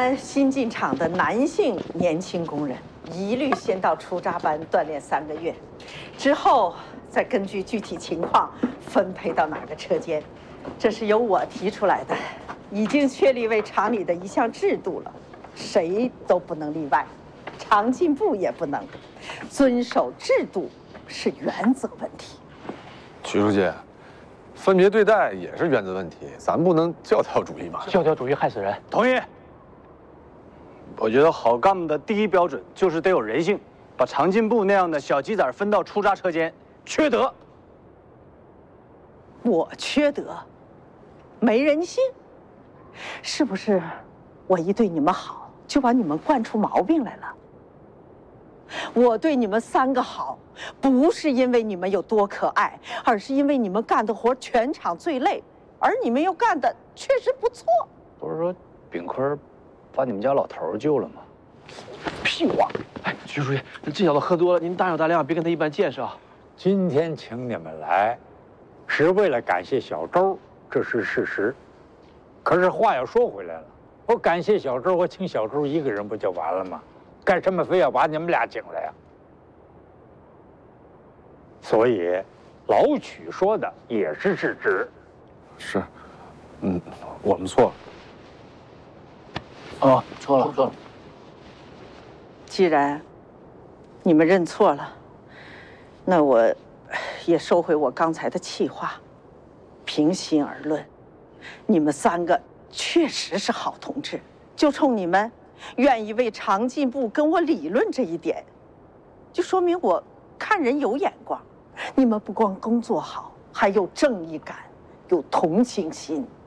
般新进厂的男性年轻工人，一律先到出扎班锻炼3个月，之后再根据具体情况分配到哪个车间。这是由我提出来的，已经确立为厂里的一项制度了，谁都不能例外，厂进部也不能。遵守制度是原则问题。 徐书记，分别对待也是原则问题，咱不能教条主义吧？ 教条主义害死人。 同意。我觉得好干部的第一标准就是得有人性，把厂进部那样的小鸡仔分到出扎车间，缺德。 我缺德，没人性，是不是？我一对你们好，就把你们惯出毛病来了。我对你们3个好，不是因为你们有多可爱，而是因为你们干的活全场最累，而你们又干的确实不错。 不是说炳坤把你们家老头救了吗？ 屁话！哎，徐书记，这小子喝多了，您大有大量，别跟他一般见识啊。 今天请你们来，是为了感谢小周，这是事实。可是话又说回来了，我感谢小周，我请小周一个人不就完了吗？干什么非要把你们俩请来呀？所以，老曲说的也是事实。 是，我们错了。 哦，错了。 既然你们认错了，那我也收回我刚才的气话。平心而论，你们3个确实是好同志，就冲你们愿意为厂进部跟我理论这一点，就说明我看人有眼光。你们不光工作好，还有正义感，有同情心。